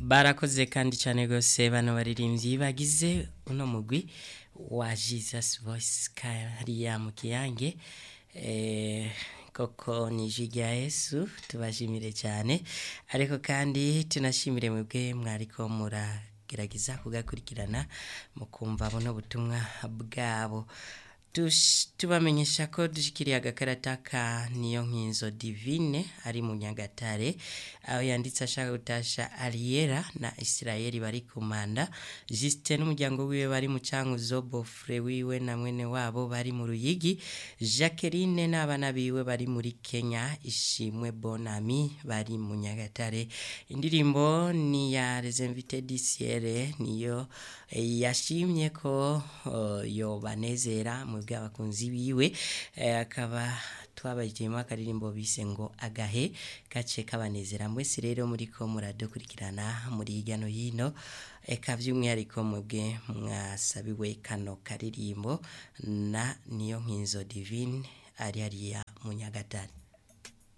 barakoze kandi cyane gose bano baririmbyi bagize uno mugwi wa Jesus Voice hariya mu Kiyange koko ni Jiga Yesu tubashimire cyane ariko kandi tunashimire mwebwe mwariko muragerageza kugakurikirana mukumva buno butumwa bwabo tubamenyesha ko dushikiriye agakarata ka niyo nkinzo divine ari mu Nyagatare aho yanditse ashaka gutasha Ariera na Israeli bari kumanda Justin n'umuryango wiwe bari mu Cankuzo Bofre wiwe na mwene wabo bari mu Ruyigi Jacqueline n'abana biwe bari muri Kenya Ishimwe Bonami bari mu Nyagatare indirimbo ni ya Les Invités du Ciel niyo yashimye ko yo banezera mu bw'abakunzi biwe akaba twabajyemo akaririmbo bise ngo agahe gace kabanezera mwese rero muri ko muradukurikirana muri hirya no hino eka by'umwihariko mwebwe mwasabiwe kano karirimbo na niyo nkinzo divine ari hariya mu Nyagatare.